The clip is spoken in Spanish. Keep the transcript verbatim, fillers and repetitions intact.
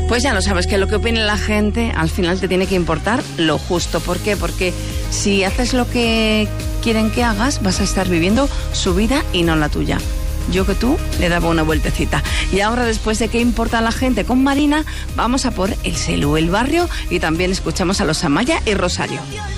Pues ya lo sabes, que lo que opine la gente al final te tiene que importar lo justo. ¿Por qué? Porque si haces lo que quieren que hagas, vas a estar viviendo su vida y no la tuya. Yo que tú le daba una vueltecita. Y ahora, después de qué importa a la gente con Marina, vamos a por el Celu, el barrio, y también escuchamos a los Amaya y Rosario.